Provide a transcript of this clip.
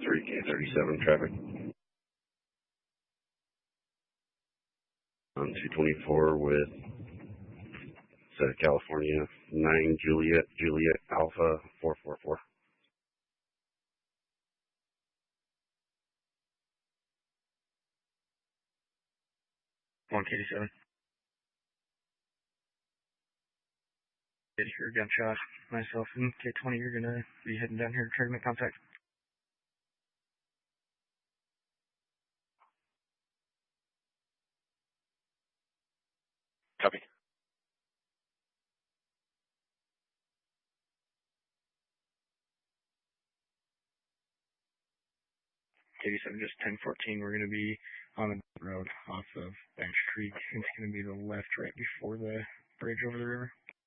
3K37 traffic. On 224 with California 9 Juliet Alpha 444. K87. Did hear a gunshot. Myself and K20, you're gonna be heading down here to try to make contact. Copy. K87, just 1014. We're gonna be on the road off of Banks Creek. It's gonna be the left right before the bridge over the river.